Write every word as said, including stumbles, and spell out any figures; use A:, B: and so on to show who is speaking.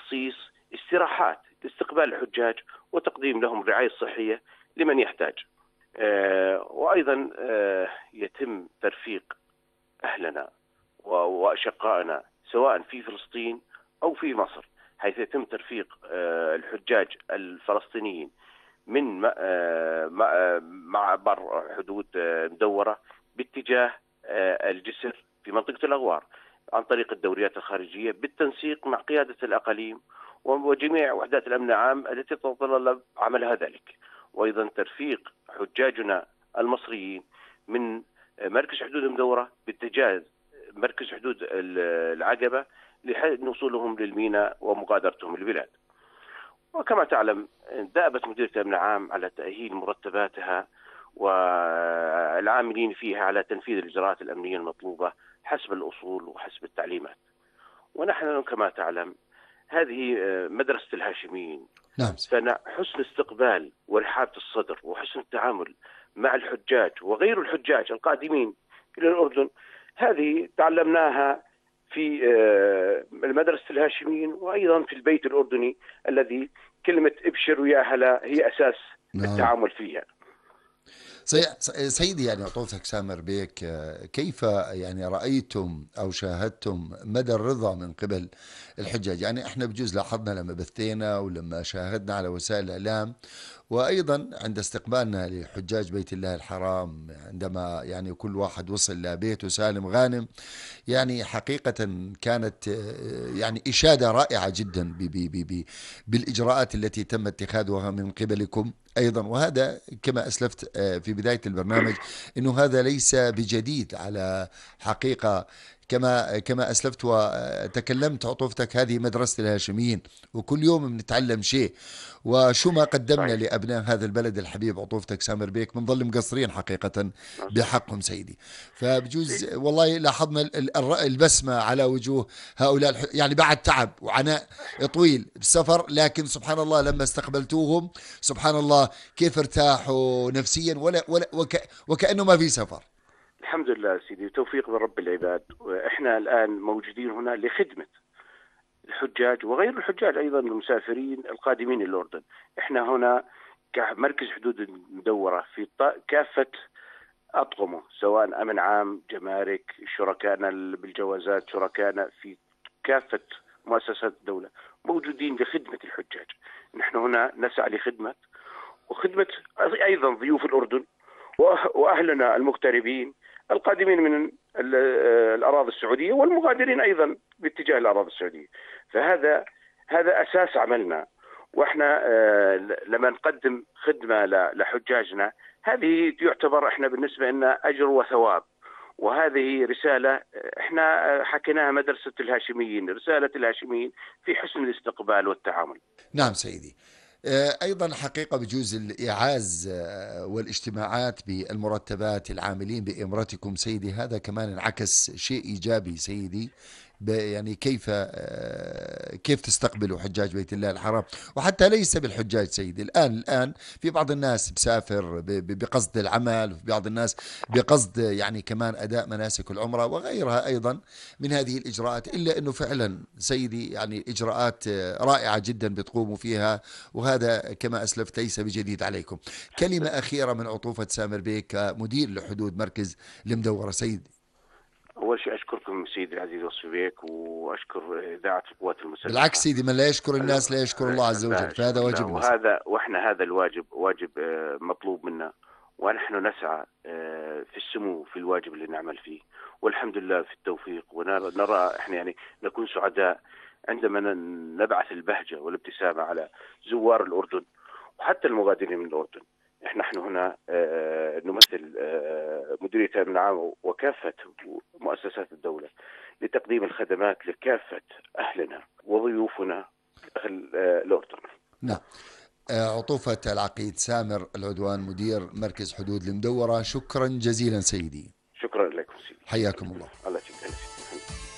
A: تخصيص استراحات لاستقبال الحجاج وتقديم لهم الرعاية الصحية لمن يحتاج. آه وأيضا آه يتم ترفيق أهلنا وأشقائنا سواء في فلسطين أو في مصر، حيث يتم ترفيق آه الحجاج الفلسطينيين من معبر حدود مدورة باتجاه الجسر في منطقة الأغوار عن طريق الدوريات الخارجية بالتنسيق مع قيادة الأقاليم وجميع وحدات الأمن العام التي تتطلب عملها ذلك. وأيضا ترفيق حجاجنا المصريين من مركز حدود المدورة باتجاه مركز حدود العقبة لوصولهم للميناء ومغادرتهم البلاد. وكما تعلم دأبت مديرية الأمن العام على تأهيل مرتباتها والعاملين فيها على تنفيذ الإجراءات الأمنية المطلوبة حسب الأصول وحسب التعليمات. ونحن كما تعلم هذه مدرسة الهاشميين.
B: نعم.
A: فحسن استقبال ورحابة الصدر وحسن التعامل مع الحجاج وغير الحجاج القادمين إلى الأردن هذه تعلمناها في مدرسة الهاشميين وأيضا في البيت الأردني الذي كلمة ابشر ويا هلا هي أساس نعم. التعامل فيها.
B: سيدي يعني عطوفتك سامر بيك، كيف يعني رأيتم أو شاهدتم مدى الرضا من قبل الحجاج؟ يعني احنا بجوز لاحظنا لما بثينا ولما شاهدنا على وسائل الإعلام وأيضا عند استقبالنا لحجاج بيت الله الحرام عندما يعني كل واحد وصل لبيته سالم غانم، يعني حقيقة كانت يعني إشادة رائعة جدا بالإجراءات التي تم اتخاذها من قبلكم أيضا. وهذا كما أسلفت في بداية البرنامج أنه هذا ليس بجديد على حقيقة، كما كما أسلفت وتكلمت عطوفتك هذه مدرسة الهاشميين وكل يوم بنتعلم شيء. وشو ما قدمنا لأبناء هذا البلد الحبيب عطوفتك سامر بيك بنظل مقصرين حقيقة بحقهم سيدي. فبجوز والله لاحظنا البسمة على وجوه هؤلاء يعني بعد تعب وعناء طويل بالسفر، لكن سبحان الله لما استقبلتوهم سبحان الله كيف ارتاحوا نفسيا ولا ولا وك وكأنه ما في سفر.
A: الحمد لله سيدي، توفيق من رب العباد. وإحنا الآن موجودين هنا لخدمة الحجاج وغير الحجاج أيضا المسافرين القادمين إلى الأردن. إحنا هنا كمركز حدود المدورة في كافة أطقمه سواء أمن عام، جمارك، شركائنا بالجوازات، شركائنا في كافة مؤسسات الدولة موجودين لخدمة الحجاج. نحن هنا نسعى لخدمة وخدمة أيضا ضيوف الأردن وأهلنا المغتربين القادمين من الأراضي السعودية والمغادرين أيضا باتجاه الأراضي السعودية. فهذا هذا أساس عملنا. وإحنا لما نقدم خدمة لحجاجنا هذه يعتبر إحنا بالنسبة لنا أجر وثواب. وهذه رسالة إحنا حكيناها مدرسة الهاشميين، رسالة الهاشميين في حسن الاستقبال والتعامل.
B: نعم سيدي. أيضا حقيقة بجوز الإعاز والاجتماعات بالمرتبات العاملين بإمرتكم سيدي، هذا كمان انعكس شيء إيجابي سيدي. يعني كيف كيف تستقبلوا حجاج بيت الله الحرام، وحتى ليس بالحجاج سيدي. الآن الآن في بعض الناس بسافر بقصد العمل، وفي بعض الناس بقصد يعني كمان أداء مناسك العمرة وغيرها أيضا من هذه الإجراءات، إلا أنه فعلا سيدي يعني إجراءات رائعة جدا بتقوموا فيها، وهذا كما أسلفت ليس بجديد عليكم. كلمة أخيرة من عطوفة سامر بيك مدير لحدود مركز المدورة سيدي.
A: أول شيء أشكركم سيدي العزيز وصفي بيك، وأشكر إذاعة القوات المسلحة.
B: بالعكس سيدي، من لا يشكر الناس لا يشكر الله عز وجل، فهذا واجبنا.
A: وهذا وإحنا هذا الواجب واجب مطلوب منا، ونحن نسعى في السمو في الواجب اللي نعمل فيه، والحمد لله في التوفيق. ونرى إحنا يعني نكون سعداء عندما نبعث البهجة والابتسامة على زوار الأردن وحتى المغادرين من الأردن. نحن هنا نمثل مديرية الأمن العام وكافة مؤسسات الدولة لتقديم الخدمات لكافة أهلنا وضيوفنا داخل الأردن.
B: نعم. عطوفة العقيد سامر العدوان مدير مركز حدود المدورة، شكرا جزيلا سيدي.
A: شكرا لكم سيدي،
B: حياكم الله.